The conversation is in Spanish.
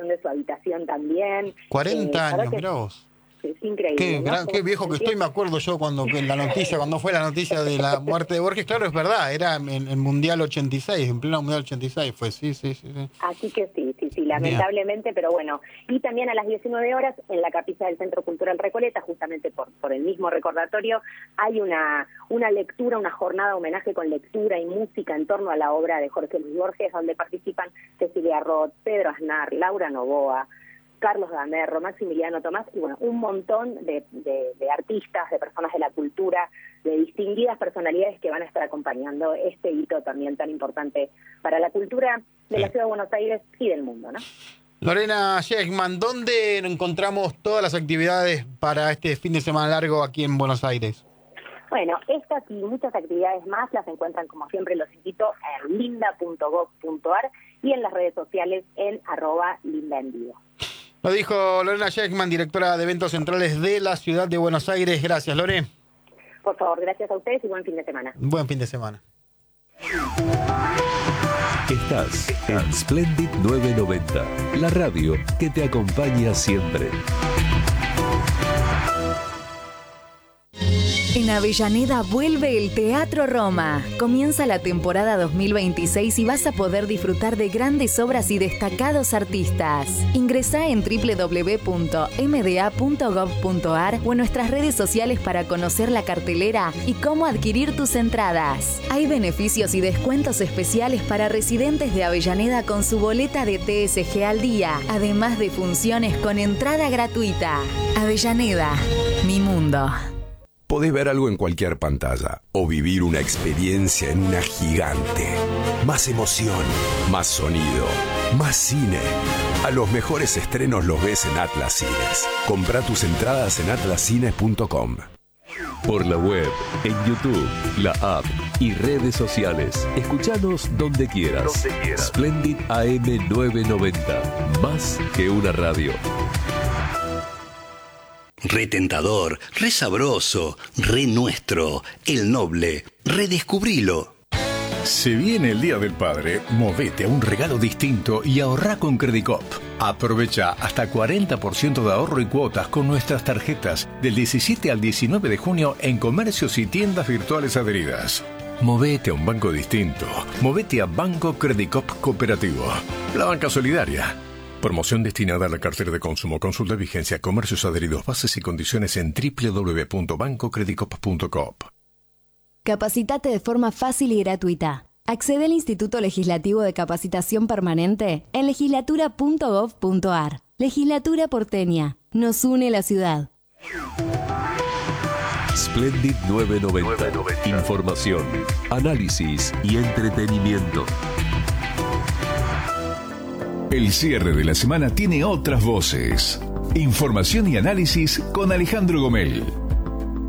decoración de su habitación también. 40 años, mirá vos. Es increíble. Qué viejo que estoy, me acuerdo yo cuando fue la noticia de la muerte de Borges, claro, es verdad, era en el Mundial 86, en pleno Mundial 86 fue, sí. Así que sí, lamentablemente, bien. Pero bueno. Y también a las 19 horas, en la capilla del Centro Cultural Recoleta, justamente por el mismo recordatorio, hay una lectura, una jornada de homenaje con lectura y música en torno a la obra de Jorge Luis Borges, donde participan Cecilia Roth, Pedro Aznar, Laura Novoa, Carlos Gamerro, Maximiliano Tomás, y bueno, un montón de artistas, de personas de la cultura, de distinguidas personalidades que van a estar acompañando este hito también tan importante para la cultura de la Ciudad de Buenos Aires y del mundo, ¿no? Lorena Schekman, ¿dónde encontramos todas las actividades para este fin de semana largo aquí en Buenos Aires? Bueno, estas y muchas actividades más las encuentran, como siempre, los invito en linda.gov.ar y en las redes sociales en @lindaenvivo. Lo dijo Lorena Schekman, directora de eventos centrales de la Ciudad de Buenos Aires. Gracias, Lore. Por favor, gracias a ustedes y buen fin de semana. Buen fin de semana. Estás en Splendid 990, la radio que te acompaña siempre. En Avellaneda vuelve el Teatro Roma. Comienza la temporada 2026 y vas a poder disfrutar de grandes obras y destacados artistas. Ingresá en www.mda.gov.ar o en nuestras redes sociales para conocer la cartelera y cómo adquirir tus entradas. Hay beneficios y descuentos especiales para residentes de Avellaneda con su boleta de TSG al día, además de funciones con entrada gratuita. Avellaneda, mi mundo. Podés ver algo en cualquier pantalla o vivir una experiencia en una gigante. Más emoción, más sonido, más cine. A los mejores estrenos los ves en Atlas Cines. Comprá tus entradas en atlascines.com. Por la web, en YouTube, la app y redes sociales. Escuchanos donde quieras. Splendid AM 990. Más que una radio. Re tentador, re sabroso, re nuestro, el noble, redescubrilo. Se viene el Día del Padre, movete a un regalo distinto y ahorrá con Credicop. Aprovecha hasta 40% de ahorro y cuotas con nuestras tarjetas del 17 al 19 de junio en comercios y tiendas virtuales adheridas. Movete a un banco distinto. Movete a Banco Credicop Cooperativo. La banca solidaria. Promoción destinada a la cartera de consumo. Consulta vigencia, comercios adheridos, bases y condiciones en www.bancocredicop.com. Capacitate de forma fácil y gratuita. Accede al Instituto Legislativo de Capacitación Permanente en legislatura.gov.ar. Legislatura porteña. Nos une la ciudad. Splendid 990. Información, análisis y entretenimiento. El cierre de la semana tiene otras voces. Información y análisis con Alejandro Gomel.